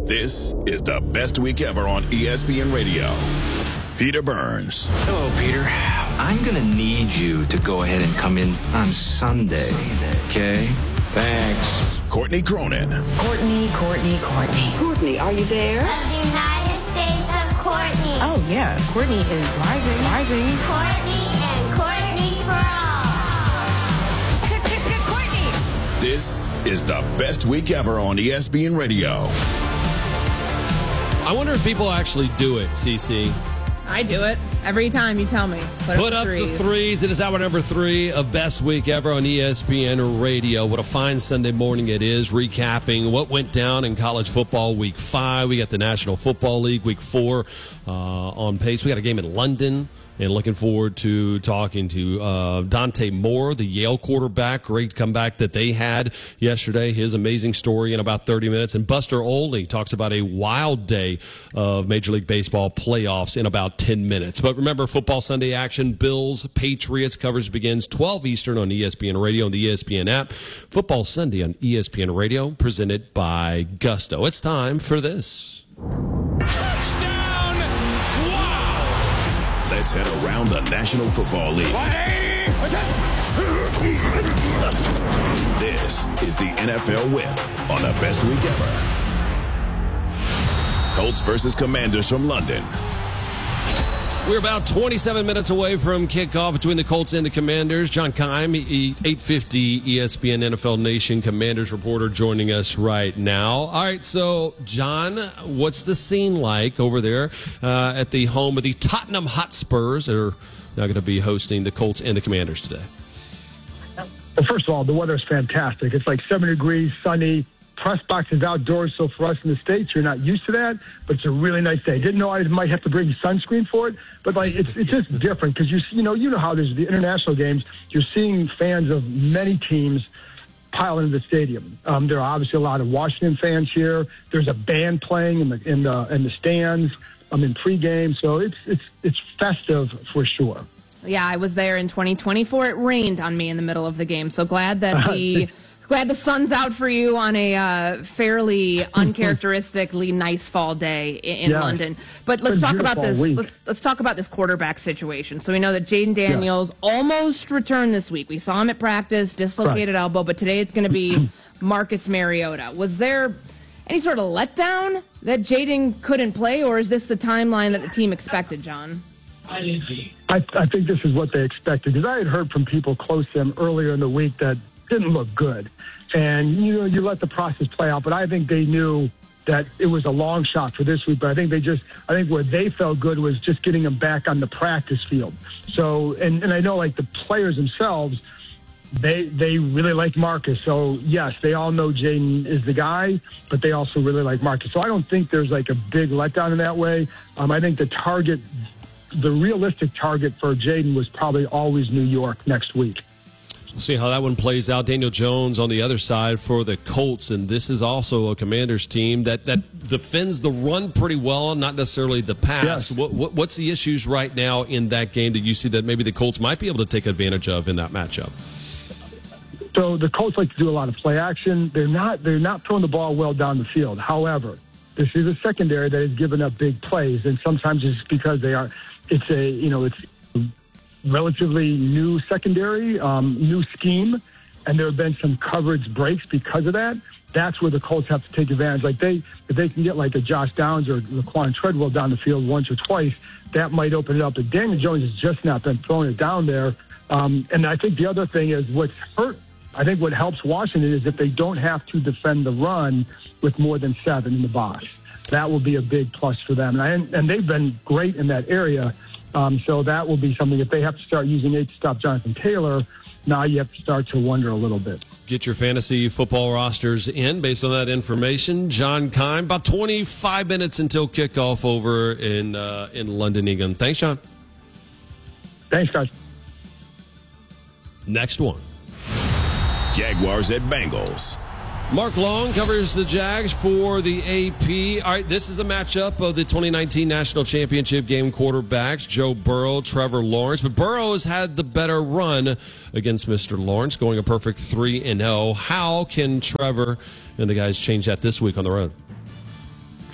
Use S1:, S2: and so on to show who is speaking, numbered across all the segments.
S1: This is the best week ever on ESPN Radio. Peter Burns.
S2: Hello, Peter. I'm going to need you to go ahead and come in on Sunday, okay? Thanks.
S1: Courtney Cronin.
S3: Courtney.
S4: Courtney, are you there?
S5: Of the United States of Courtney.
S3: Oh, yeah. Courtney is driving.
S5: Courtney and Courtney for all.
S4: Courtney.
S1: This is the best week ever on ESPN Radio.
S6: I wonder if people actually do it, CC.
S7: I do it every time you tell me.
S6: Put up the threes. It is hour number 3 of Best Week Ever on ESPN Radio. What a fine Sunday morning it is, recapping what went down in college football week 5. We got the National Football League week 4 on pace. We got a game in London. And looking forward to talking to Dante Moore, the Yale quarterback. Great comeback that they had yesterday. His amazing story in about 30 minutes. And Buster Olney talks about a wild day of Major League Baseball playoffs in about 10 minutes. But remember, Football Sunday action, Bills, Patriots. Coverage begins 12 Eastern on ESPN Radio and the ESPN app. Football Sunday on ESPN Radio, presented by Gusto. It's time for this.
S1: Let's head around the National Football League. This is the NFL Whip on the best week ever. Colts versus Commanders from London.
S6: We're about 27 minutes away from kickoff between the Colts and the Commanders. John Keim, 850 ESPN NFL Nation Commanders reporter, joining us right now. All right, so, John, what's the scene like over there at the home of the Tottenham Hotspurs that are now going to be hosting the Colts and the Commanders today?
S8: Well, first of all, the weather is fantastic. It's like 7 degrees, sunny. Press box is outdoors, so for us in the States, you're not used to that, but it's a really nice day. Didn't know I might have to bring sunscreen for it, but like it's just different because you know how there's the international games. You're seeing fans of many teams pile into the stadium. There are obviously a lot of Washington fans here. There's a band playing in the stands. In pregame, so it's festive for sure.
S7: Yeah, I was there in 2024. It rained on me in the middle of the game, so glad that Glad the sun's out for you on a fairly uncharacteristically nice fall day in London. But let's talk about this. Let's talk about this quarterback situation. So we know that Jaden Daniels almost returned this week. We saw him at practice, dislocated elbow, but today it's going to be Marcus Mariota. Was there any sort of letdown that Jaden couldn't play, or is this the timeline that the team expected, John?
S8: I think this is what they expected, because I had heard from people close to him earlier in the week that didn't look good. And, you let the process play out. But I think they knew that it was a long shot for this week. But I think where they felt good was just getting him back on the practice field. So, and I know, like, the players themselves, they really like Marcus. So, yes, they all know Jaden is the guy, but they also really like Marcus. So I don't think there's, like, a big letdown in that way. I think the realistic target for Jaden was probably always New York next week.
S6: We'll see how that one plays out. Daniel Jones on the other side for the Colts, and this is also a Commanders team that defends the run pretty well, not necessarily the pass. Yes. What's the issues right now in that game that you see that maybe the Colts might be able to take advantage of in that matchup?
S8: So the Colts like to do a lot of play action. They're not throwing the ball well down the field. However, this is a secondary that has given up big plays, and sometimes it's because it's relatively new secondary, new scheme, and there have been some coverage breaks because of that. That's where the Colts have to take advantage. Like if they can get like a Josh Downs or Laquan Treadwell down the field once or twice, that might open it up. But Daniel Jones has just not been throwing it down there. And I think the other thing is what helps Washington is if they don't have to defend the run with more than 7 in the box. That will be a big plus for them. And they've been great in that area. So that will be something. If they have to start using 8 to stop Jonathan Taylor, now you have to start to wonder a little bit.
S6: Get your fantasy football rosters in based on that information. John Keim, about 25 minutes until kickoff over in London, England. Thanks, John.
S8: Thanks, guys.
S6: Next one.
S1: Jaguars at Bengals.
S6: Mark Long covers the Jags for the AP. All right, this is a matchup of the 2019 National Championship game quarterbacks, Joe Burrow, Trevor Lawrence. But Burrow has had the better run against Mr. Lawrence, going a perfect 3-0. How can Trevor and the guys change that this week on the road?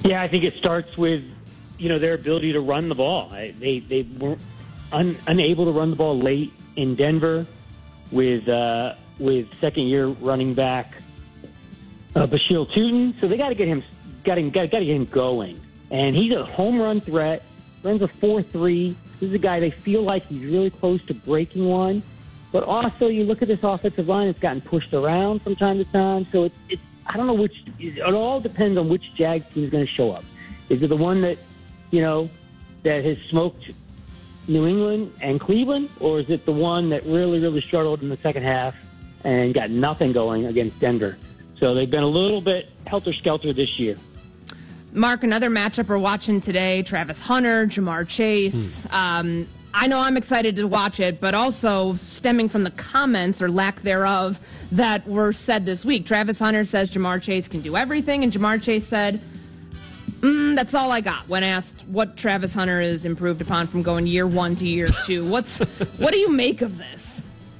S9: Yeah, I think it starts with, their ability to run the ball. They weren't unable to run the ball late in Denver with second-year running back Bashil Tootin. So they got to get him going. And he's a home run threat. Runs a 4.3. This is a guy they feel like he's really close to breaking one. But also, you look at this offensive line; it's gotten pushed around from time to time. So it's I don't know which. It all depends on which Jags team is going to show up. Is it the one that that has smoked New England and Cleveland, or is it the one that really struggled in the second half and got nothing going against Denver? So they've been a little bit helter-skelter this year.
S7: Mark, another matchup we're watching today, Travis Hunter, Jamar Chase. I know I'm excited to watch it, but also stemming from the comments or lack thereof that were said this week. Travis Hunter says Jamar Chase can do everything, and Jamar Chase said, that's all I got when asked what Travis Hunter is improved upon from going year one to year two. What do you make of this?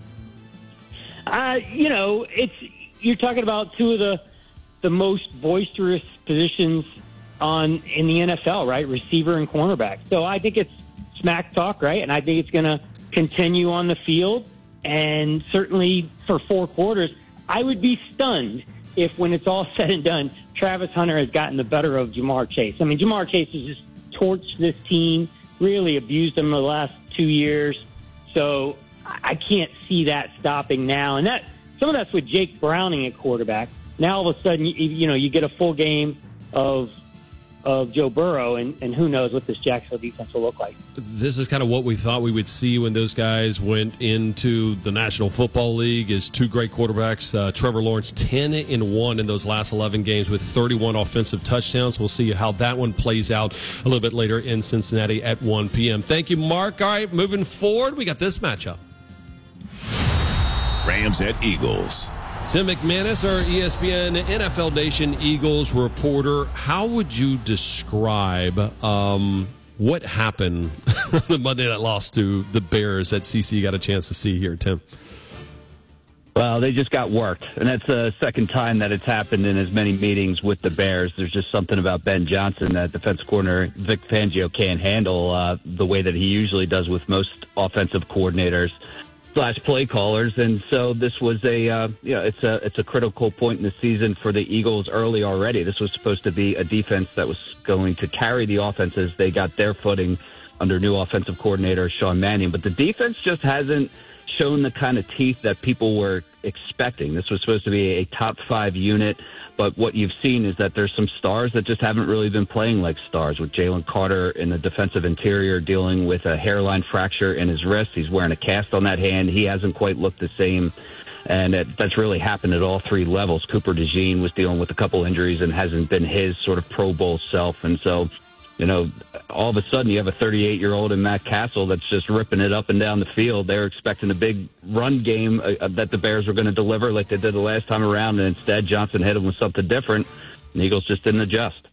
S9: You're talking about two of the most boisterous positions in the NFL, right? Receiver and cornerback. So I think it's smack talk, right? And I think it's going to continue on the field. And certainly for 4 quarters, I would be stunned if when it's all said and done, Travis Hunter has gotten the better of Jamar Chase. I mean, Jamar Chase has just torched this team, really abused them the last 2 years. So I can't see that stopping now. And some of that's with Jake Browning at quarterback. Now all of a sudden, you get a full game of Joe Burrow, and who knows what this Jacksonville defense will look like.
S6: This is kind of what we thought we would see when those guys went into the National Football League as two great quarterbacks. Trevor Lawrence, 10-1 in those last 11 games with 31 offensive touchdowns. We'll see how that one plays out a little bit later in Cincinnati at 1 p.m. Thank you, Mark. All right, moving forward, we got this matchup.
S1: Rams at Eagles.
S6: Tim McManus, our ESPN NFL Nation Eagles reporter. How would you describe what happened the Monday night loss to the Bears that CC got a chance to see here, Tim?
S10: Well, they just got worked, and that's the second time that it's happened in as many meetings with the Bears. There's just something about Ben Johnson that defensive coordinator Vic Fangio can't handle the way that he usually does with most offensive coordinators / play callers, and so this was it's a critical point in the season for the Eagles early already. This was supposed to be a defense that was going to carry the offense as they got their footing under new offensive coordinator Sean Mannion, but the defense just hasn't shown the kind of teeth that people were expecting. This was supposed to be a top 5 unit, but what you've seen is that there's some stars that just haven't really been playing like stars, with Jalen Carter in the defensive interior dealing with a hairline fracture in his wrist. He's wearing a cast on that hand. He hasn't quite looked the same, and that's really happened at all 3 levels. Cooper DeJean was dealing with a couple injuries and hasn't been his sort of Pro Bowl self, and so all of a sudden you have a 38-year-old in Matt Castle that's just ripping it up and down the field. They're expecting a big run game that the Bears were going to deliver like they did the last time around, and instead Johnson hit them with something different. The Eagles just didn't adjust.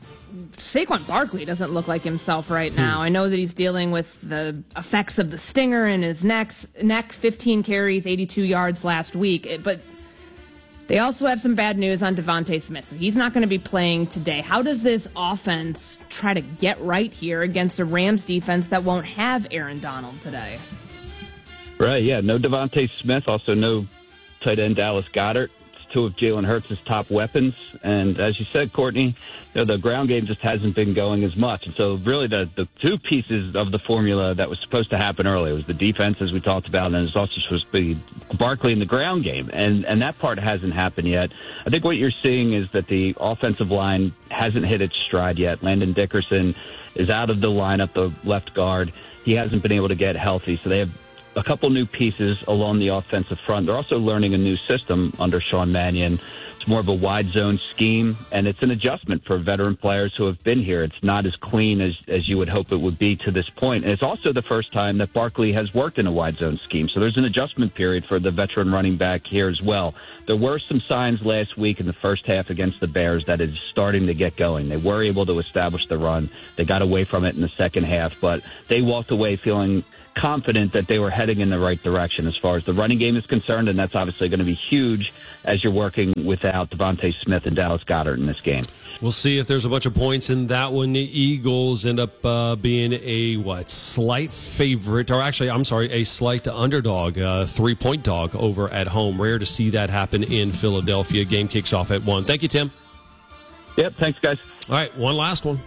S7: Saquon Barkley doesn't look like himself right now. I know that he's dealing with the effects of the stinger in his neck, 15 carries, 82 yards last week, but they also have some bad news on Devontae Smith, so he's not going to be playing today. How does this offense try to get right here against a Rams defense that won't have Aaron Donald today?
S10: Right, yeah, no Devontae Smith, also no tight end Dallas Goedert. It's 2 of Jalen Hurts' top weapons, and as you said, Courtney, the ground game just hasn't been going as much. And so really the 2 pieces of the formula that was supposed to happen earlier was the defense, as we talked about, and it's also supposed to be Barkley in the ground game. And that part hasn't happened yet. I think what you're seeing is that the offensive line hasn't hit its stride yet. Landon Dickerson is out of the lineup, the left guard. He hasn't been able to get healthy. So they have a couple new pieces along the offensive front. They're also learning a new system under Sean Mannion. It's more of a wide zone scheme, and it's an adjustment for veteran players who have been here. It's not as clean as you would hope it would be to this point. And it's also the first time that Barkley has worked in a wide zone scheme. So there's an adjustment period for the veteran running back here as well. There were some signs last week in the first half against the Bears that is starting to get going. They were able to establish the run. They got away from it in the second half, but they walked away feeling confident that they were heading in the right direction as far as the running game is concerned, and that's obviously going to be huge as you're working without Devontae Smith and Dallas Goedert in this game.
S6: We'll see if there's a bunch of points in that one. The Eagles end up being a slight favorite, or actually, I'm sorry, a slight underdog, 3-point dog over at home. Rare to see that happen in Philadelphia. Game kicks off at 1. Thank you, Tim.
S10: Yep, thanks, guys.
S6: All right, one last one.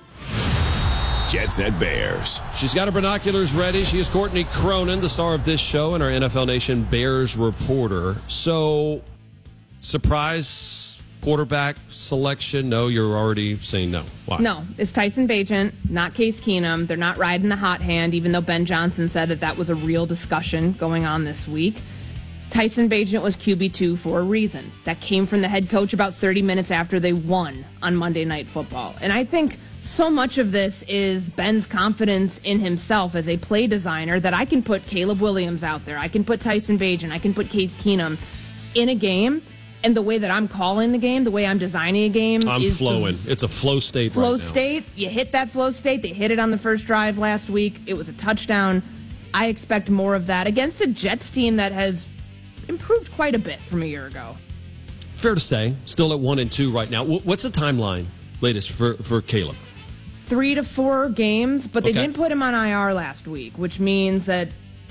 S1: Jets at Bears.
S6: She's got her binoculars ready. She is Courtney Cronin, the star of this show and our NFL Nation Bears reporter. So, surprise quarterback selection? No, you're already saying no. Why?
S7: No, it's Tyson Bagent, not Case Keenum. They're not riding the hot hand, even though Ben Johnson said that was a real discussion going on this week. Tyson Bagent was QB2 for a reason. That came from the head coach about 30 minutes after they won on Monday Night Football. And I think so much of this is Ben's confidence in himself as a play designer that I can put Caleb Williams out there. I can put Tyson Bagent. I can put Case Keenum in a game. And the way that I'm calling the game, the way I'm designing a game, is
S6: flowing. It's a flow state right now.
S7: Flow state. You hit that flow state. They hit it on the first drive last week. It was a touchdown. I expect more of that against a Jets team that has improved quite a bit from a year ago.
S6: Fair to say. Still at 1-2 right now. What's the timeline latest for Caleb?
S7: 3 to 4 games, but they didn't put him on IR last week, which means that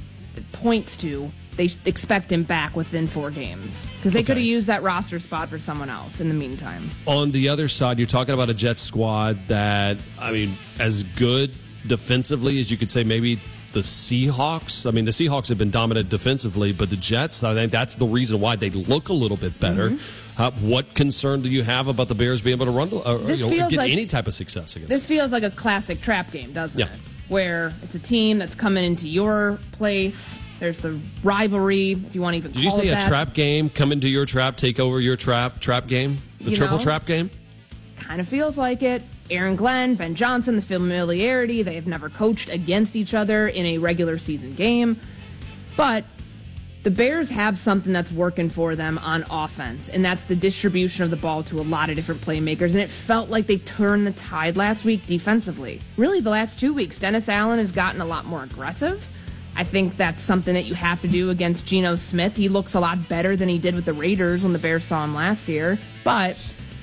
S7: it points to they expect him back within 4 games because they could have used that roster spot for someone else in the meantime.
S6: On the other side, you're talking about a Jets squad that, I mean, as good defensively as you could say maybe the Seahawks. I mean, the Seahawks have been dominant defensively, but the Jets, I think that's the reason why they look a little bit better. Mm-hmm. What concern do you have about the Bears being able to run get like, any type of success against
S7: this? Feels like a classic trap game, doesn't it? Where it's a team that's coming into your place. There's the rivalry, if you want to even call it that.
S6: Did you say a trap game, come into your trap, take over your trap game? The triple trap game?
S7: Kind of feels like it. Aaron Glenn, Ben Johnson, the familiarity. They have never coached against each other in a regular season game. But the Bears have something that's working for them on offense, and that's the distribution of the ball to a lot of different playmakers. And it felt like they turned the tide last week defensively. Really, the last 2 weeks, Dennis Allen has gotten a lot more aggressive. I think that's something that you have to do against Geno Smith. He looks a lot better than he did with the Raiders when the Bears saw him last year. But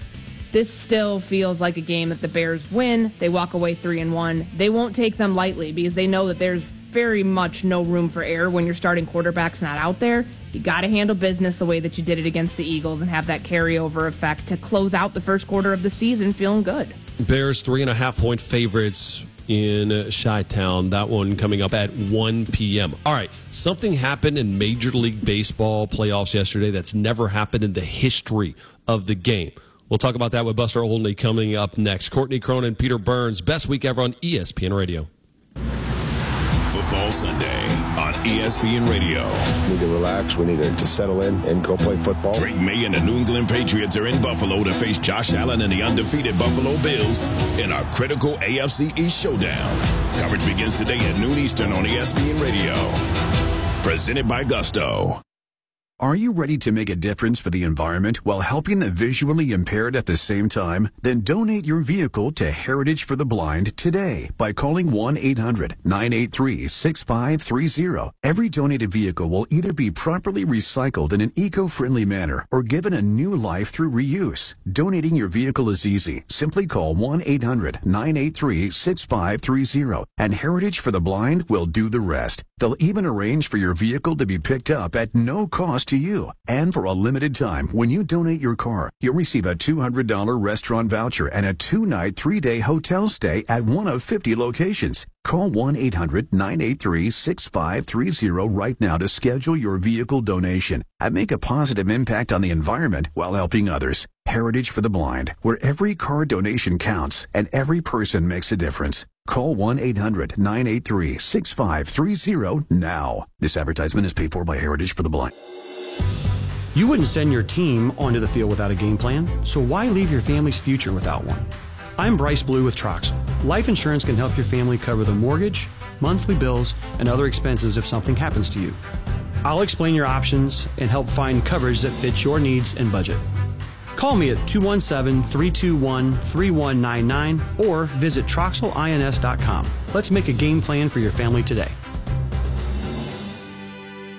S7: this still feels like a game that the Bears win. They walk away 3-1. They won't take them lightly because they know that there's very much no room for error when your starting quarterback's not out there. You got to handle business the way that you did it against the Eagles and have that carryover effect to close out the first quarter of the season feeling good.
S6: Bears 3.5-point favorites in Chi-Town. That one coming up at 1 p.m. All right, something happened in Major League Baseball playoffs yesterday that's never happened in the history of the game. We'll talk about that with Buster Olney coming up next. Courtney Cronin, Peter Burns, best week ever on ESPN Radio.
S1: Football Sunday on ESPN Radio.
S11: We need to relax. We need to settle in and go play football.
S1: Drake May and the New England Patriots are in Buffalo to face Josh Allen and the undefeated Buffalo Bills in a critical AFC East showdown. Coverage begins today at noon Eastern on ESPN Radio. Presented by Gusto.
S12: Are you ready to make a difference for the environment while helping the visually impaired at the same time? Then donate your vehicle to Heritage for the Blind today by calling 1-800-983-6530. Every donated vehicle will either be properly recycled in an eco-friendly manner or given a new life through reuse. Donating your vehicle is easy. Simply call 1-800-983-6530 and Heritage for the Blind will do the rest. They'll even arrange for your vehicle to be picked up at no cost to you. And for a limited time, when you donate your car, you'll receive a $200 restaurant voucher and a 2-night, 3-day hotel stay at one of 50 locations. Call 1-800-983-6530 right now to schedule your vehicle donation and make a positive impact on the environment while helping others. Heritage for the Blind, where every car donation counts and every person makes a difference. Call 1-800-983-6530 now. This advertisement is paid for by Heritage for the Blind.
S13: You wouldn't send your team onto the field without a game plan, so why leave your family's future without one? I'm Bryce Blue with Troxel. Life insurance can help your family cover the mortgage, monthly bills, and other expenses if something happens to you. I'll explain your options and help find coverage that fits your needs and budget. Call me at 217-321-3199 or visit TroxelINS.com. Let's make a game plan for your family today.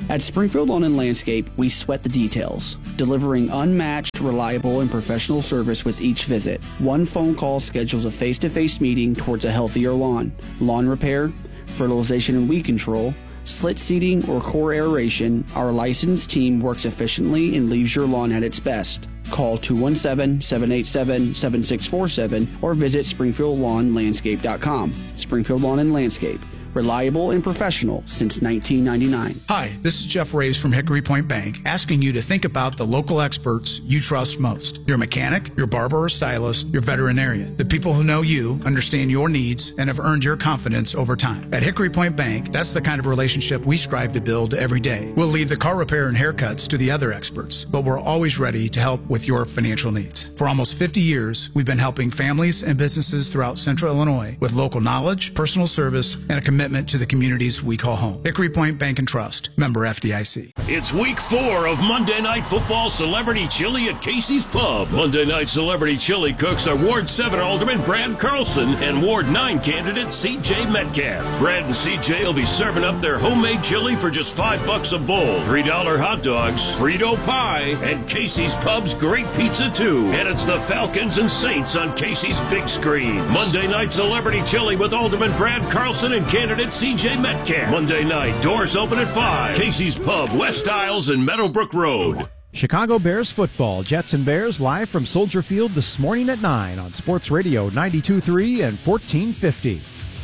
S14: At Springfield Lawn and Landscape, we sweat the details, delivering unmatched, reliable, and professional service with each visit. One phone call schedules a face-to-face meeting towards a healthier lawn. Lawn repair, fertilization and weed control, slit seeding, or core aeration, our licensed team works efficiently and leaves your lawn at its best. Call 217-787-7647 or visit SpringfieldLawnLandscape.com. Springfield Lawn and Landscape. Reliable and professional since 1999.
S15: Hi, this is Jeff Rays from Hickory Point Bank, asking you to think about the local experts you trust most. Your mechanic, your barber or stylist, your veterinarian. The people who know you, understand your needs, and have earned your confidence over time. At Hickory Point Bank, that's the kind of relationship we strive to build every day. We'll leave the car repair and haircuts to the other experts, but we're always ready to help with your financial needs. For almost 50 years, we've been helping families and businesses throughout Central Illinois with local knowledge, personal service, and a commitment to the communities we call home. Hickory Point Bank and Trust, member FDIC.
S16: It's week 4 of Monday Night Football Celebrity Chili at Casey's Pub. Monday Night Celebrity Chili cooks are Ward 7 Alderman Brad Carlson and Ward 9 candidate CJ Metcalf. Brad and CJ will be serving up their homemade chili for just $5 a bowl, $3 hot dogs, Frito pie, and Casey's Pub's great pizza too. And it's the Falcons and Saints on Casey's big screen. Monday Night Celebrity Chili with Alderman Brad Carlson and candidate CJ Metcalf. Monday night, doors open at 5. Casey's Pub, West Isles and Meadowbrook Road.
S17: Chicago Bears football. Jets and Bears live from Soldier Field this morning at 9 on Sports Radio 92.3 and 1450.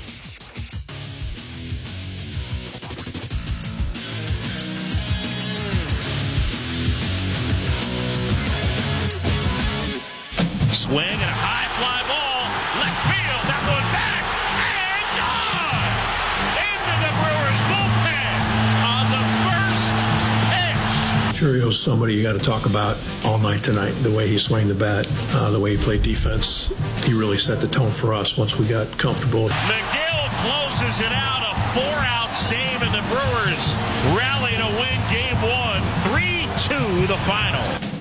S16: Swing and a high fly ball. Left field. That one back. And gone. Into the Brewers bullpen on the first pitch.
S18: Churio's somebody you got to talk about all night tonight. The way he swung the bat, the way he played defense. He really set the tone for us once we got comfortable.
S16: McGill closes it out. A 4-out save, and the Brewers rally to win game 1. 3-2 the final.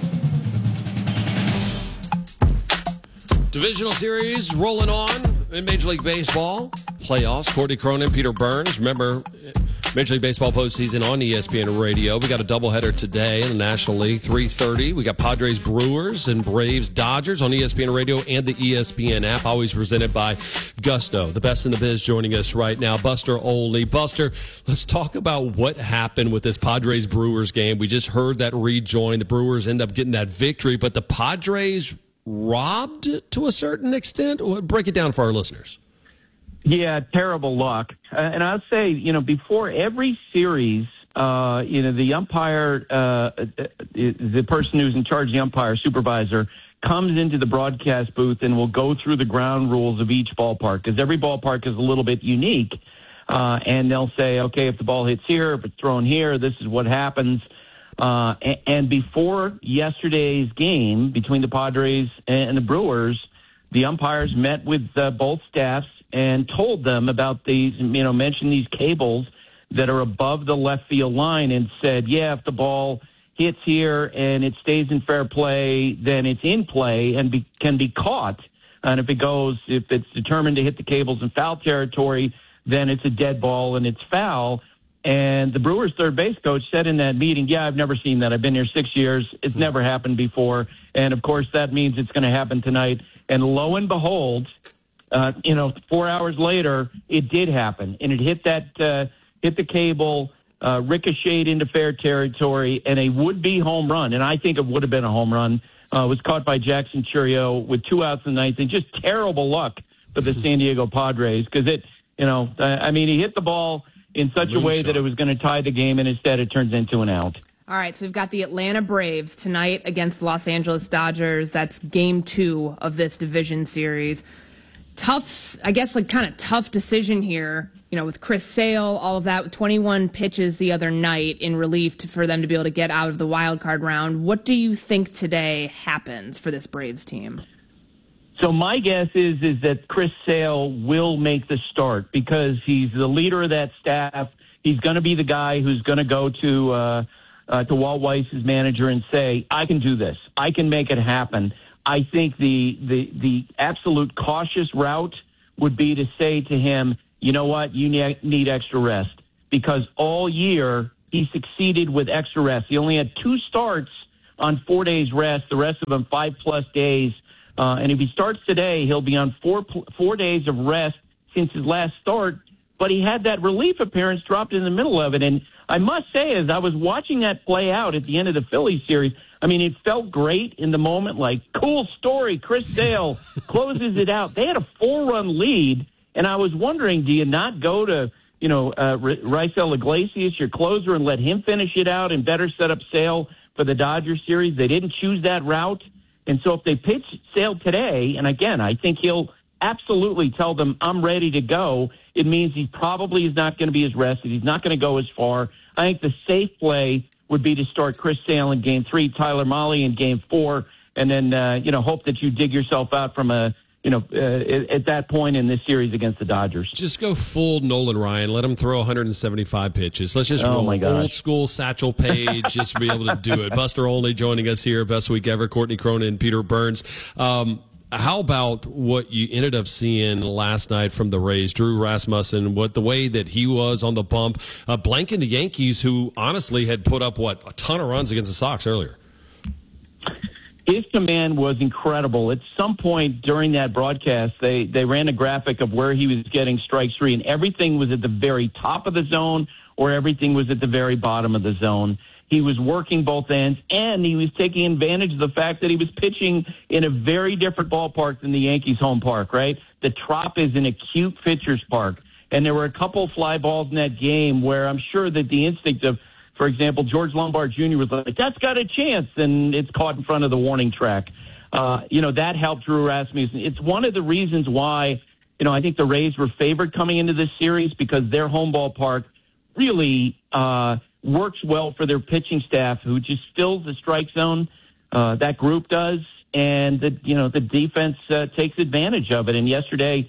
S6: Divisional series rolling on in Major League Baseball. Playoffs. Courtney Cronin, Peter Burns. Remember, Major League Baseball postseason on ESPN Radio. We got a doubleheader today in the National League, 3:30. We got Padres Brewers and Braves Dodgers on ESPN Radio and the ESPN app, always presented by Gusto, the best in the biz, joining us right now. Buster Olney. Buster, let's talk about what happened with this Padres Brewers game. We just heard that rejoin. The Brewers end up getting that victory, but the Padres robbed to a certain extent? Break it down for our listeners.
S19: Yeah, terrible luck. And I'll say, before every series, the umpire, the person who's in charge of the umpire, supervisor, comes into the broadcast booth and will go through the ground rules of each ballpark, because every ballpark is a little bit unique. And they'll say, okay, if the ball hits here, if it's thrown here, this is what happens. And before yesterday's game between the Padres and the Brewers, the umpires met with both staffs and told them about these, mentioned these cables that are above the left field line and said, yeah, if the ball hits here and it stays in fair play, then it's in play and can be caught. And if it's determined to hit the cables in foul territory, then it's a dead ball and it's foul. And the Brewers' third base coach said in that meeting, yeah, I've never seen that. I've been here 6 years. It's never happened before. And, of course, that means it's going to happen tonight. And lo and behold, 4 hours later, it did happen. And it hit the cable, ricocheted into fair territory, and a would-be home run. And I think it would have been a home run. Was caught by Jackson Churio with 2 outs in the ninth. And just terrible luck for the San Diego Padres because he hit the ball in such a way that it was going to tie the game, and instead it turns into an out.
S7: All right, so we've got the Atlanta Braves tonight against the Los Angeles Dodgers. That's game 2 of this division series. Tough decision here, with Chris Sale, all of that, with 21 pitches the other night in relief for them to be able to get out of the wild card round. What do you think today happens for this Braves team?
S19: So my guess is that Chris Sale will make the start because he's the leader of that staff. He's going to be the guy who's going to go to Walt Weiss, his manager, and say, I can do this. I can make it happen. I think the absolute cautious route would be to say to him, you know what, you need extra rest. Because all year he succeeded with extra rest. He only had 2 starts on 4 days rest, the rest of them 5+ days. And if he starts today, he'll be on 4 days of rest since his last start. But he had that relief appearance dropped in the middle of it. And I must say, as I was watching that play out at the end of the Phillies series, I mean, it felt great in the moment, like, cool story, Chris Sale closes it out. They had a 4-run lead, and I was wondering, do you not go to, Raisel Iglesias, your closer, and let him finish it out and better set up Sale for the Dodgers series? They didn't choose that route. And so if they pitch Sale today, and again, I think he'll absolutely tell them, I'm ready to go, it means he probably is not going to be as rested. He's not going to go as far. I think the safe play would be to start Chris Sale in Game 3, Tyler Mahle in Game 4, and then, hope that you dig yourself out from at that point in this series against the Dodgers.
S6: Just go full Nolan Ryan. Let him throw 175 pitches. Let's just roll old school Satchel Paige just to be able to do it. Buster Olney joining us here. Best week ever. Courtney Cronin and Peter Burns. How about what you ended up seeing last night from the Rays? Drew Rasmussen, the way that he was on the bump, blanking the Yankees, who honestly had put up, a ton of runs against the Sox earlier.
S19: His command was incredible. At some point during that broadcast, they ran a graphic of where he was getting strike 3, and everything was at the very top of the zone or everything was at the very bottom of the zone. He was working both ends, and he was taking advantage of the fact that he was pitching in a very different ballpark than the Yankees' home park, right? The Trop is an acute pitcher's park, and there were a couple fly balls in that game where I'm sure that the instinct of, for example, George Lombard Jr. was like, that's got a chance, and it's caught in front of the warning track. That helped Drew Rasmussen. It's one of the reasons why, I think the Rays were favored coming into this series because their home ballpark really works well for their pitching staff, who just fills the strike zone. That group does, and the defense takes advantage of it. And yesterday,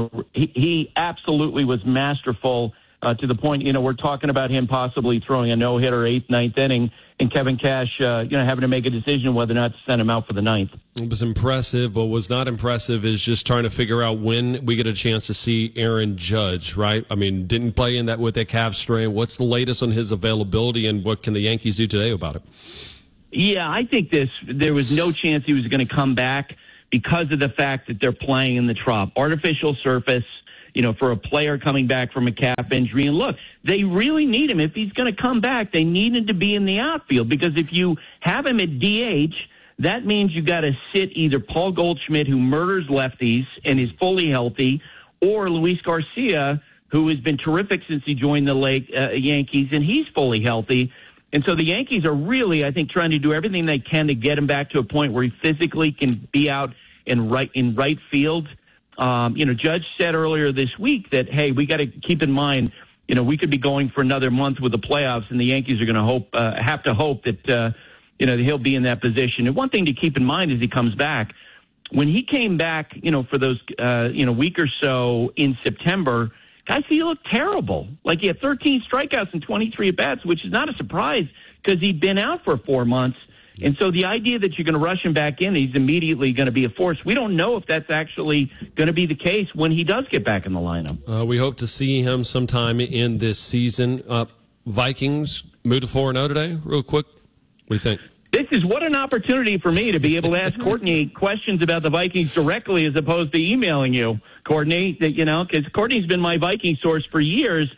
S19: he absolutely was masterful to the point. We're talking about him possibly throwing a no-hitter 8th, 9th inning, and Kevin Cash, having to make a decision whether or not to send him out for the 9th.
S6: It was impressive, but what's not impressive is just trying to figure out when we get a chance to see Aaron Judge, right? I mean, didn't play in that with that calf strain. What's the latest on his availability, and what can the Yankees do today about it?
S19: Yeah, I think there was no chance he was going to come back because of the fact that they're playing in the Trop. Artificial surface, for a player coming back from a calf injury. And look, they really need him. If he's going to come back, they need him to be in the outfield, because if you have him at DH, that means you got to sit either Paul Goldschmidt, who murders lefties and is fully healthy, or Luis Garcia, who has been terrific since he joined the Yankees, and he's fully healthy. And so the Yankees are really, I think, trying to do everything they can to get him back to a point where he physically can be out in right field. Judge said earlier this week that, hey, we got to keep in mind, we could be going for another month with the playoffs, and the Yankees are going to have to hope that, he'll be in that position. And one thing to keep in mind as he comes back, when he came back, for those, week or so in September, guys, he looked terrible. Like, he had 13 strikeouts and 23 at-bats, which is not a surprise because he'd been out for 4 months. And so the idea that you're going to rush him back in, he's immediately going to be a force. We don't know if that's actually going to be the case when he does get back in the lineup.
S6: We hope to see him sometime in this season. Vikings move to 4-0 today, real quick. What do you think?
S19: This is what an opportunity for me to be able to ask Courtney questions about the Vikings directly as opposed to emailing you, Courtney, because Courtney's been my Viking source for years.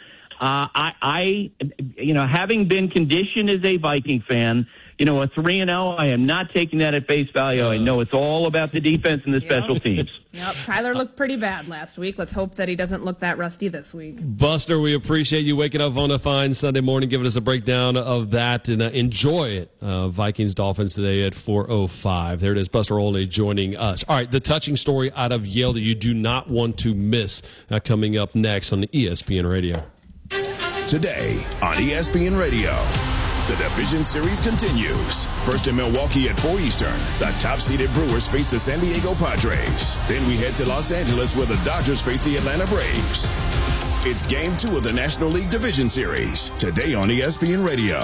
S19: I having been conditioned as a Viking fan, a 3-0, I am not taking that at face value. I know it's all about the defense and the special teams.
S7: Yep, Tyler looked pretty bad last week. Let's hope that he doesn't look that rusty this week.
S6: Buster, we appreciate you waking up on a fine Sunday morning, giving us a breakdown of that, and enjoy it. Vikings-Dolphins today at 4:05. There it is, Buster Olney joining us. All right, the touching story out of Yale that you do not want to miss coming up next on the ESPN Radio.
S1: Today on ESPN Radio. The Division Series continues. First in Milwaukee at 4 Eastern, the top-seeded Brewers face the San Diego Padres. Then we head to Los Angeles where the Dodgers face the Atlanta Braves. It's Game 2 of the National League Division Series, today on ESPN Radio.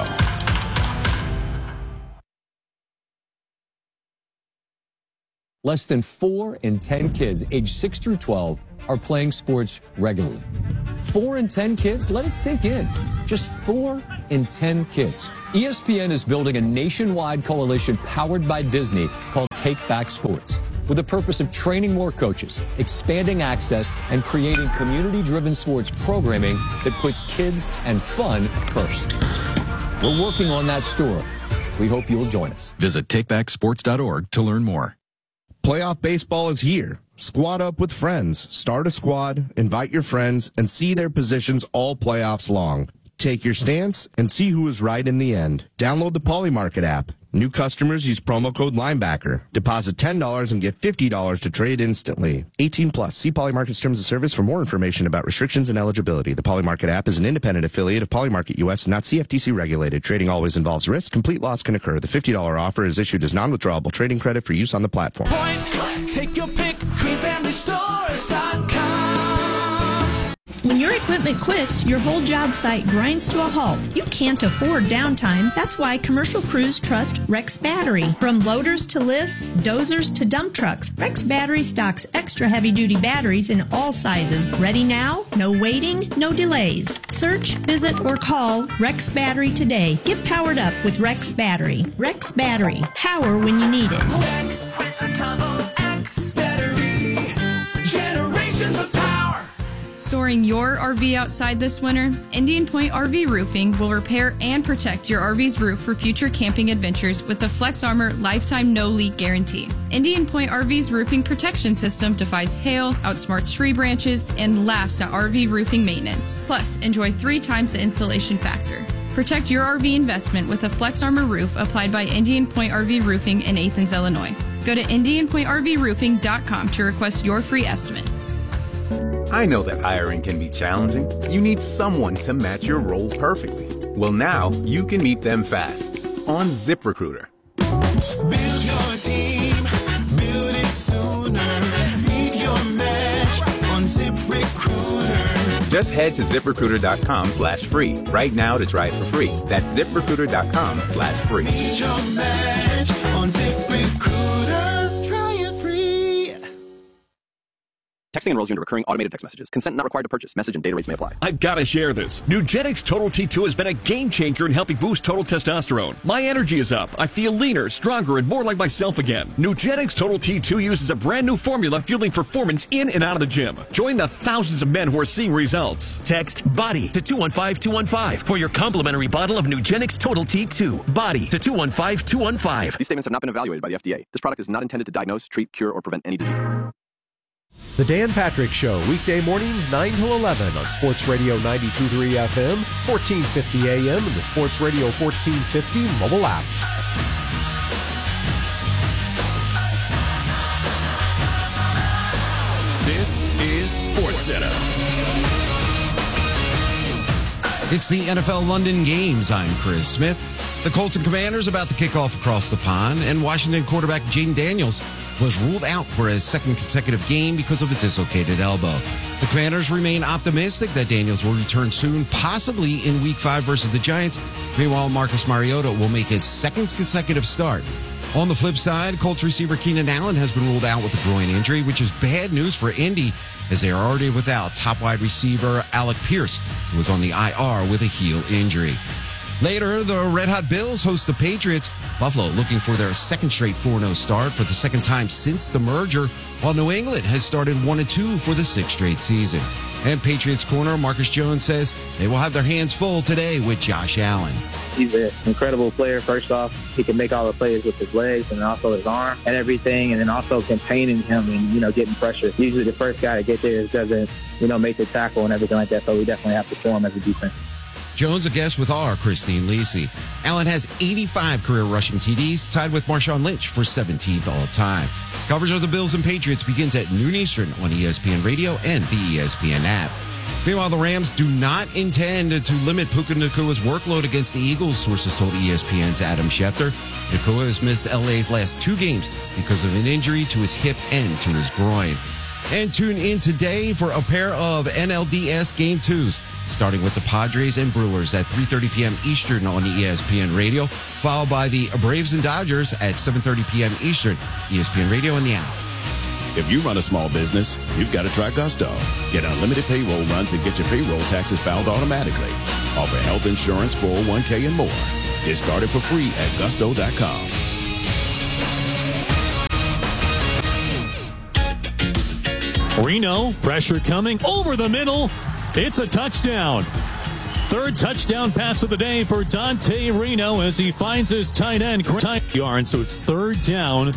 S20: Less than 4 in 10 kids aged 6 through 12 are playing sports regularly. 4 in 10 kids? Let it sink in. Just 4 in 10 kids. ESPN is building a nationwide coalition powered by Disney called Take Back Sports, with the purpose of training more coaches, expanding access, and creating community-driven sports programming that puts kids and fun first. We're working on that story. We hope you'll join us.
S21: Visit takebacksports.org to learn more.
S11: Playoff baseball is here. Squad up with friends. Start a squad, invite your friends, and see their positions all playoffs long. Take your stance and see who is right in the end. Download the Polymarket app. New customers use promo code Linebacker. Deposit $10 and get $50 to trade instantly. 18 plus. See Polymarket's terms of service for more information about restrictions and eligibility. The Polymarket app is an independent affiliate of Polymarket US, not CFTC regulated. Trading always involves risk. Complete loss can occur. The $50 offer is issued as non-withdrawable trading credit for use on the platform.
S22: Take your pick. GreenFamilyStores.com.
S23: When your equipment quits, your whole job site grinds to a halt. You can't afford downtime. That's why commercial crews trust Rex Battery. From loaders to lifts, dozers to dump trucks, Rex Battery stocks extra heavy-duty batteries in all sizes. Ready now? No waiting, no delays. Search, visit, or call Rex Battery today. Get powered up with Rex Battery. Rex Battery. Power when you need it.
S22: Rex with a double X battery. Generations of power.
S24: Storing your RV outside this winter? Indian Point RV Roofing will repair and protect your RV's roof for future camping adventures with the Flex Armor Lifetime No Leak Guarantee. Indian Point RV's roofing protection system defies hail, outsmarts tree branches, and laughs at RV roofing maintenance. Plus, enjoy 3 times the installation factor. Protect your RV investment with a Flex Armor roof applied by Indian Point RV Roofing in Athens, Illinois. Go to IndianPointRVRoofing.com to request your free estimate.
S25: I know that hiring can be challenging. You need someone to match your role perfectly. Well, now you can meet them fast on ZipRecruiter.
S22: Build your team, build it sooner. Meet your match on ZipRecruiter.
S25: Just head to ZipRecruiter.com/free right now to try it for free. That's ZipRecruiter.com/free.
S22: Meet your match on ZipRecruiter. Try it free.
S26: Texting enrolls you into recurring automated text messages. Consent not required to purchase. Message and data rates may apply.
S27: I've got to share this. Nugenix Total T2 has been a game changer in helping boost total testosterone. My energy is up. I feel leaner, stronger, and more like myself again. Nugenix Total T2 uses a brand new formula fueling performance in and out of the gym. Join the thousands of men who are seeing results.
S28: Text BODY to 215215 for your complimentary bottle of Nugenix Total T2. BODY to 215215.
S26: These statements have not been evaluated by the FDA. This product is not intended to diagnose, treat, cure, or prevent any disease.
S17: The Dan Patrick Show, weekday mornings 9 till 11 on Sports Radio 92.3 FM, 1450 AM, and the Sports Radio 1450 mobile app.
S1: This is SportsCenter.
S29: It's the NFL London Games. I'm Chris Smith. The Colts and Commanders about to kick off across the pond, and Washington quarterback Jaden Daniels was ruled out for his second consecutive game because of a dislocated elbow. The Commanders remain optimistic that Daniels will return soon, possibly in Week 5 versus the Giants. Meanwhile, Marcus Mariota will make his second consecutive start. On the flip side, Colts receiver Keenan Allen has been ruled out with a groin injury, which is bad news for Indy, as they are already without top wide receiver Alec Pierce, who was on the IR with a heel injury. Later, the Red Hot Bills host the Patriots. Buffalo looking for their second straight 4-0 start for the second time since the merger, while New England has started 1-2 for the 6th straight season. And Patriots corner Marcus Jones says they will have their hands full today with Josh Allen.
S30: He's an incredible player. First off, he can make all the plays with his legs and also his arm and everything, and then also containing him and, getting pressure. Usually the first guy to get there doesn't, make the tackle and everything like that, so we definitely have to form as a defense.
S29: Jones a guest with our Christine Lisi. Allen has 85 career rushing TDs, tied with Marshawn Lynch for 17th all-time. Coverage of the Bills and Patriots begins at noon Eastern on ESPN Radio and the ESPN app. Meanwhile, the Rams do not intend to limit Puka Nacua's workload against the Eagles, sources told ESPN's Adam Schefter. Nakua has missed LA's last 2 games because of an injury to his hip and to his groin. And tune in today for a pair of NLDS Game 2s, starting with the Padres and Brewers at 3:30 p.m. Eastern on ESPN Radio, followed by the Braves and Dodgers at 7:30 p.m. Eastern, ESPN Radio and the app.
S1: If you run a small business, you've got to try Gusto. Get unlimited payroll runs and get your payroll taxes filed automatically. Offer health insurance, 401k, and more. Get started for free at gusto.com.
S2: Reno, pressure coming over the middle. It's a touchdown. Third touchdown pass of the day for Dante Reno as he finds his tight end yard. So it's third down.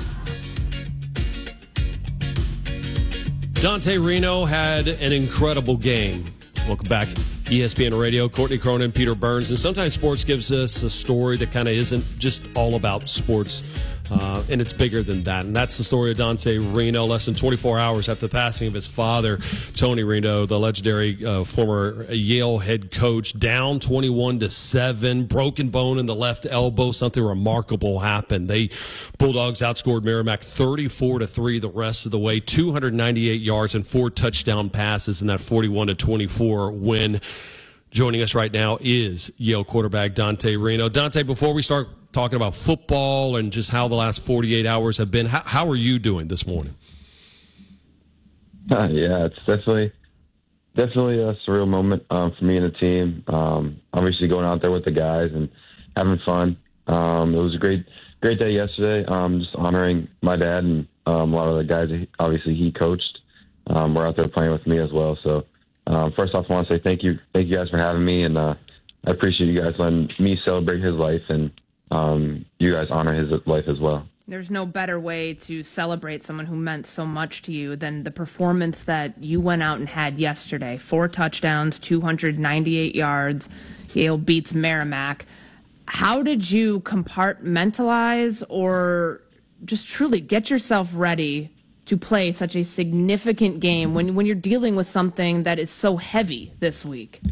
S6: Dante Reno had an incredible game. Welcome back. ESPN Radio, Courtney Cronin, Peter Burns. And sometimes sports gives us a story that kind of isn't just all about sports, and it's bigger than that. And that's the story of Dante Reno. Less than 24 hours after the passing of his father, Tony Reno, the legendary former Yale head coach, down 21-7, broken bone in the left elbow. Something remarkable happened. The Bulldogs outscored Merrimack 34-3 the rest of the way, 298 yards and 4 touchdown passes in that 41-24 win. Joining us right now is Yale quarterback Dante Reno. Dante, before we start talking about football and just how the last 48 hours have been, how are you doing this morning?
S3: Yeah, it's definitely a surreal moment for me and the team. Obviously going out there with the guys and having fun. It was a great day yesterday. Just honoring my dad and a lot of the guys that obviously he coached were out there playing with me as well. So first off, I want to say thank you guys for having me, and I appreciate you guys letting me celebrate his life and you guys honor his life as well.
S7: There's no better way to celebrate someone who meant so much to you than the performance that you went out and had yesterday. 4 touchdowns, 298 yards. Yale beats Merrimack. How did you compartmentalize or just truly get yourself ready to play such a significant game when you're dealing with something that is so heavy this week?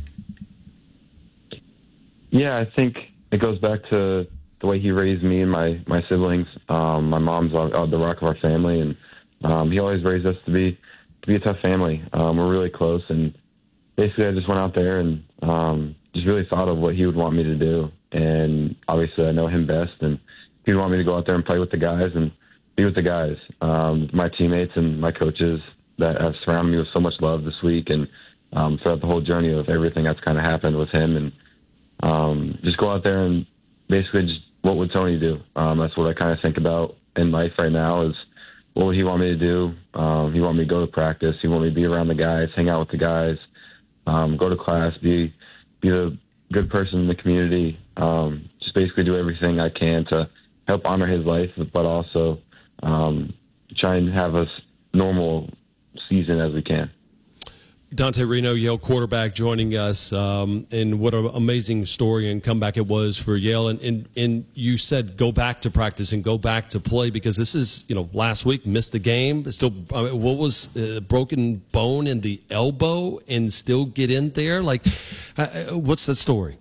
S3: Yeah, I think it goes back to the way he raised me and my siblings. My mom's the rock of our family, and he always raised us to be a tough family. We're really close, and basically I just went out there and just really thought of what he would want me to do. And obviously I know him best, and he'd want me to go out there and play with the guys and be with the guys, my teammates and my coaches that have surrounded me with so much love this week, and throughout the whole journey of everything that's kind of happened with him. And just go out there and basically just what would Tony do? That's what I kind of think about in life right now is what would he want me to do? He want me to go to practice. He want me to be around the guys, hang out with the guys, go to class, be the good person in the community, just basically do everything I can to help honor his life, but also try and have a normal season as we can.
S6: Dante Reno, Yale quarterback, joining us, and what an amazing story and comeback it was for Yale. And you said go back to practice and go back to play because this is, last week missed the game. Still, what was broken bone in the elbow and still get in there? Like, what's that story?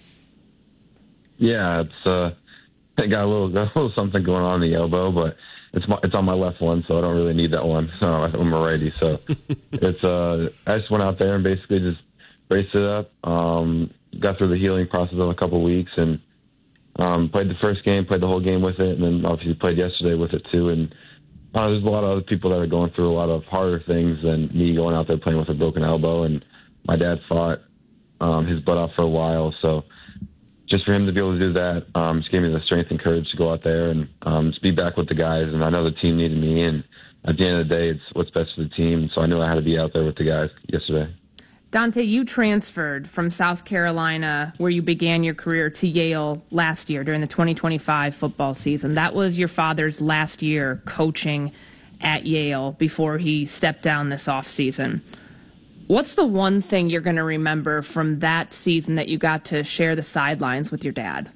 S3: Yeah, it's I got a little something going on in the elbow, but it's on my left one, so I don't really need that one. So I'm a righty. So I just went out there and basically just braced it up, got through the healing process of a couple of weeks, and played the first game, played the whole game with it, and then obviously played yesterday with it too. And there's a lot of other people that are going through a lot of harder things than me going out there playing with a broken elbow. And my dad fought his butt off for a while, so just for him to be able to do that just gave me the strength and courage to go out there and just be back with the guys. And I know the team needed me, and at the end of the day, it's what's best for the team. So I knew I had to be out there with the guys yesterday.
S7: Dante, you transferred from South Carolina, where you began your career, to Yale last year during the 2025 football season. That was your father's last year coaching at Yale before he stepped down this offseason. What's the one thing you're going to remember from that season that you got to share the sidelines with your dad?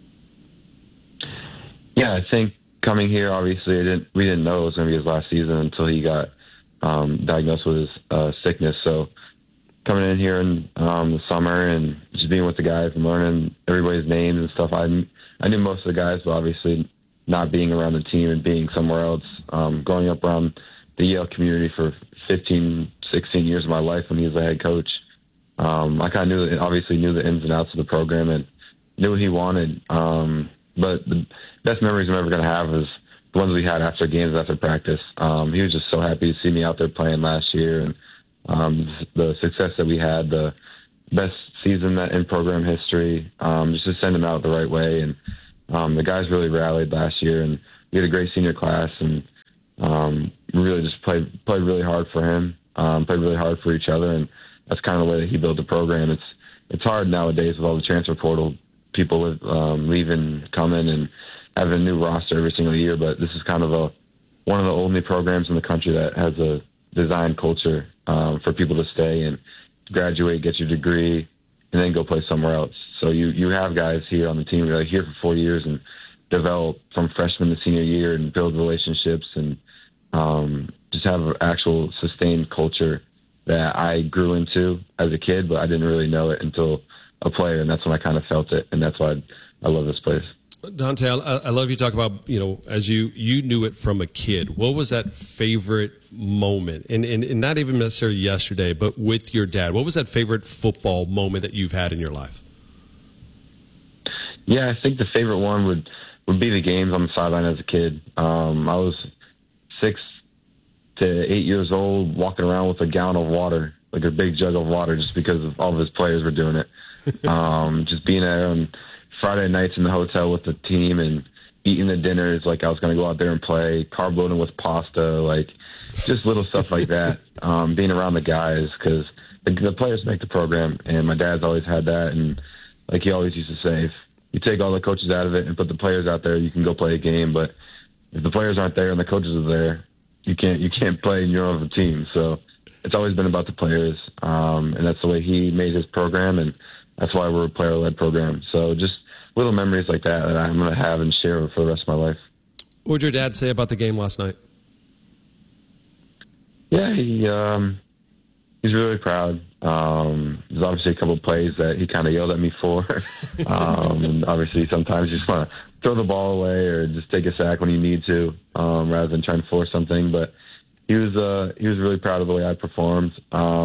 S3: Yeah, I think coming here, obviously, we didn't know it was going to be his last season until he got diagnosed with his sickness. So coming in here in the summer and just being with the guys and learning everybody's names and stuff, I knew most of the guys, but obviously not being around the team and being somewhere else, growing up around the Yale community for 15, 16 years of my life when he was the head coach. I kind of obviously knew the ins and outs of the program and knew what he wanted. But the best memories I'm ever going to have is the ones we had after games, after practice. He was just so happy to see me out there playing last year, and the success that we had, the best season in program history, just to send him out the right way. And the guys really rallied last year, and we had a great senior class, and really just played really hard for him, played really hard for each other, and that's kind of the way that he built the program. It's hard nowadays with all the transfer portal people leaving, coming, and having a new roster every single year. But this is kind of one of the only programs in the country that has a design culture for people to stay and graduate, get your degree, and then go play somewhere else. So you have guys here on the team that are here for 4 years and develop from freshman to senior year and build relationships and just have an actual sustained culture that I grew into as a kid, but I didn't really know it until a player, and that's when I kind of felt it, and that's why I love this place.
S6: Dante, I love you talk about, as you knew it from a kid. What was that favorite moment? And not even necessarily yesterday, but with your dad. What was that favorite football moment that you've had in your life?
S3: Yeah, I think the favorite one would be the games on the sideline as a kid. I was 6 to 8 years old, walking around with a gallon of water, like a big jug of water, just because all of his players were doing it. Just being there on Friday nights in the hotel with the team and eating the dinners like I was going to go out there and play, carb loading with pasta, like just little stuff like that. Being around the guys, because the players make the program, and my dad's always had that. And like he always used to say, if you take all the coaches out of it and put the players out there, you can go play a game. But if the players aren't there and the coaches are there, you can't play in your own team. So it's always been about the players, and that's the way he made his program, and that's why we're a player-led program. So just little memories like that I'm going to have and share for the rest of my life.
S6: What did your dad say about the game last night?
S3: Yeah, he's really proud. There's obviously a couple of plays that he kind of yelled at me for. And obviously sometimes you just want to throw the ball away or just take a sack when you need to, rather than trying to force something. But he was really proud of the way I performed.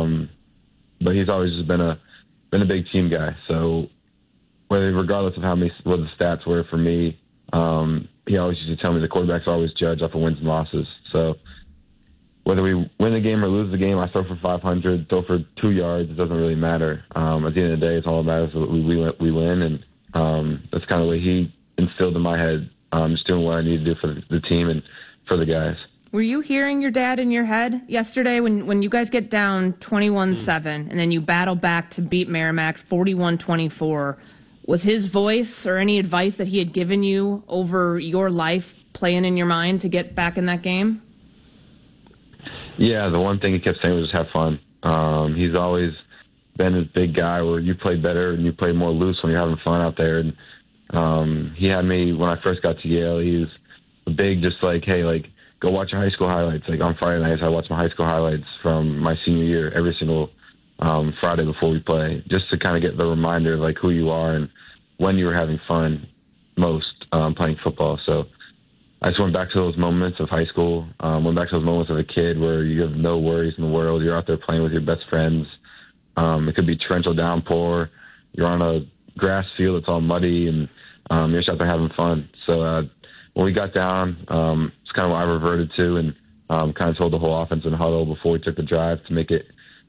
S3: But he's always just been a big team guy. So regardless of what the stats were for me, he always used to tell me the quarterbacks always judge off of wins and losses. So whether we win the game or lose the game, I throw for 500, throw for 2 yards, it doesn't really matter. At the end of the day, it's all that matters that we win, and that's kind of the way he instilled in my head, just doing what I need to do for the team and for the guys.
S7: Were you hearing your dad in your head yesterday when you guys get down 21-7 and then you battle back to beat Merrimack 41-24? Was his voice or any advice that he had given you over your life playing in your mind to get back in that game?
S3: Yeah, the one thing he kept saying was just have fun. He's always been a big guy where you play better and you play more loose when you're having fun out there. And he had me, when I first got to Yale, he was big, just like, hey, like, go watch your high school highlights. Like on Friday nights, I watch my high school highlights from my senior year every single Friday before we play, just to kind of get the reminder of like who you are and when you were having fun most playing football. So I just went back to those moments of high school, went back to those moments of a kid where you have no worries in the world. You're out there playing with your best friends. It could be torrential downpour. You're on a grass field that's all muddy, and you're just out there having fun. So when we got down, it's kind of what I reverted to, and kind of told the whole offense in the huddle before we took the drive to make it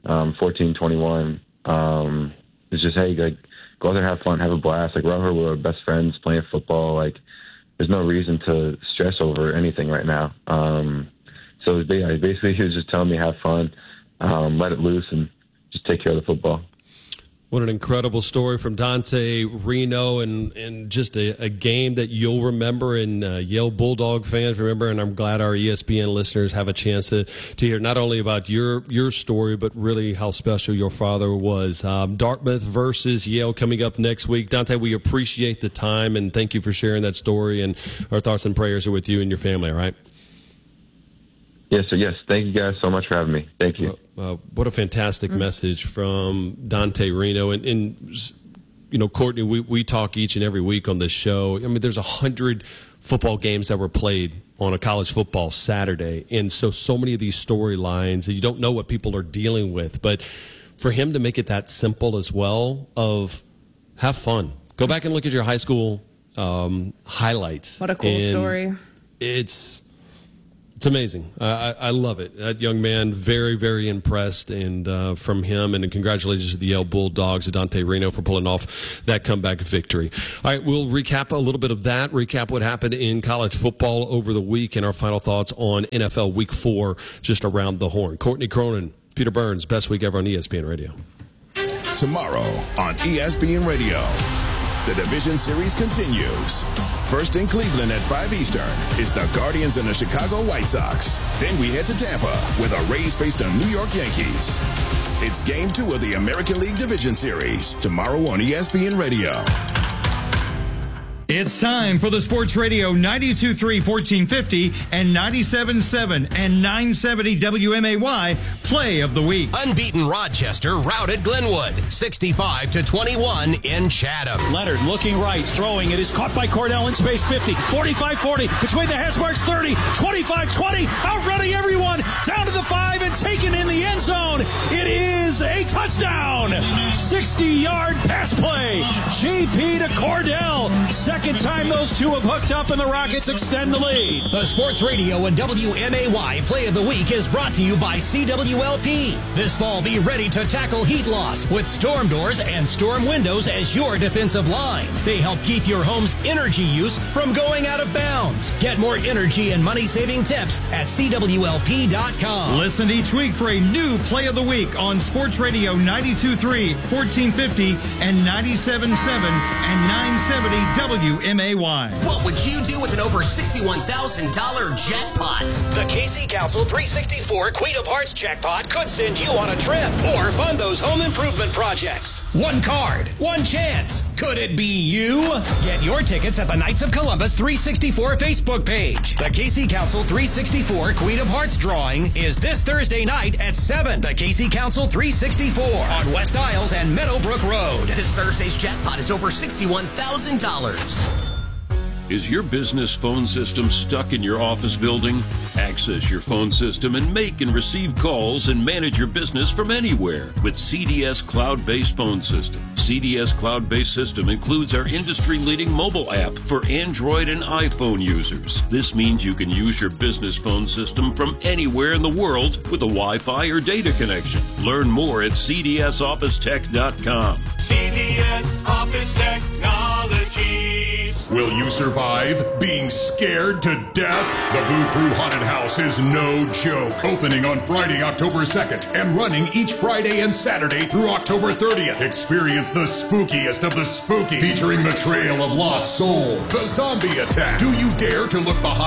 S3: 14-21. It's just, hey, like, go out there, have fun, have a blast. Like, we're out here with our best friends playing football. Like, there's no reason to stress over anything right now. So basically he was just telling me have fun, let it loose, and just take care of the football.
S6: What an incredible story from Dante Reno, and just a game that you'll remember, and Yale Bulldog fans remember, and I'm glad our ESPN listeners have a chance to hear not only about your story, but really how special your father was. Dartmouth versus Yale coming up next week. Dante, we appreciate the time, and thank you for sharing that story, and our thoughts and prayers are with you and your family, all right?
S3: Yes, sir. Yes. Thank you guys so much for having me. Thank you.
S6: What a fantastic message from Dante Reno. And you know, Courtney, we talk each and every week on this show. I mean, there's 100 football games that were played on a college football Saturday. And so many of these storylines, you don't know what people are dealing with. But for him to make it that simple as well, of have fun. Go back and look at your high school highlights.
S7: What a cool story.
S6: It's amazing. I love it. That young man, very, very impressed, and from him, and congratulations to the Yale Bulldogs, to Dante Reno for pulling off that comeback victory. All right, we'll recap a little bit of that, recap what happened in college football over the week, and our final thoughts on NFL Week 4 just around the horn. Courtney Cronin, Peter Burns, best week ever on ESPN Radio.
S1: Tomorrow on ESPN Radio, the division series continues. First in Cleveland at 5 Eastern is the Guardians and the Chicago White Sox. Then we head to Tampa, where the Rays face the New York Yankees. It's Game 2 of the American League Division Series, tomorrow on ESPN Radio.
S4: It's time for the Sports Radio 92.3 1450 and 97.7 and 970 WMAY Play of the Week.
S5: Unbeaten Rochester routed Glenwood 65-21 in Chatham.
S8: Leonard looking right, throwing. It is caught by Cordell in space. 50, 45-40, between the hash marks. 30, 25-20, outrunning everyone down to the 5 and taken in the end zone. It is a touchdown. 60-yard pass play. GP to Cordell. Second time those two have hooked up and the Rockets extend the lead.
S5: The Sports Radio and WMAY Play of the Week is brought to you by CWLP. This fall, be ready to tackle heat loss with storm doors and storm windows as your defensive line. They help keep your home's energy use from going out of bounds. Get more energy and money-saving tips at CWLP.com.
S4: Listen each week for a new Play of the Week on Sports Radio 92.3, 1450, and 97.7 and 970 WMAY.
S5: What would you do with an over $61,000 jackpot? The KC Council 364 Queen of Hearts jackpot could send you on a trip or fund those home improvement projects. One card, one chance. Could it be you? Get your tickets at the Knights of Columbus 364 Facebook page. The KC Council 364 Queen of Hearts drawing is this Thursday night at 7. The KC Council 364 on West Isles and Meadowbrook Road. This Thursday's jackpot is over $61,000.
S16: Is your business phone system stuck in your office building? Access your phone system and make and receive calls and manage your business from anywhere with CDS Cloud-Based Phone System. CDS Cloud-Based System includes our industry-leading mobile app for Android and iPhone users. This means you can use your business phone system from anywhere in the world with a Wi-Fi or data connection. Learn more at cdsofficetech.com.
S22: CDS Office Technologies.
S9: Will you survive being scared to death? The Boo Crew Haunted House is no joke. Opening on Friday, October 2nd and running each Friday and Saturday through October 30th. Experience the spookiest of the spooky, featuring the Trail of Lost Souls, the Zombie Attack. Do you dare to look behind